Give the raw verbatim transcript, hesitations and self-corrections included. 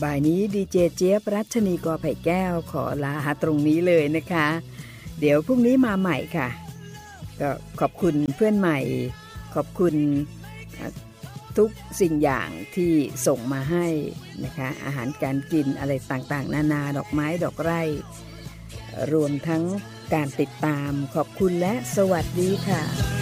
บ่ายนี้ดีเจเจี๊ยบรัชนีกอไผ่แก้วขอลาตรงนี้เลยนะคะเดี๋ยวพรุ่งนี้มาใหม่ค่ะก็ขอบคุณเพื่อนใหม่ขอบคุณทุกสิ่งอย่างที่ส่งมาให้นะคะอาหารการกินอะไรต่างๆนานาดอกไม้ดอกไร่รวมทั้งการติดตามขอบคุณและสวัสดีค่ะ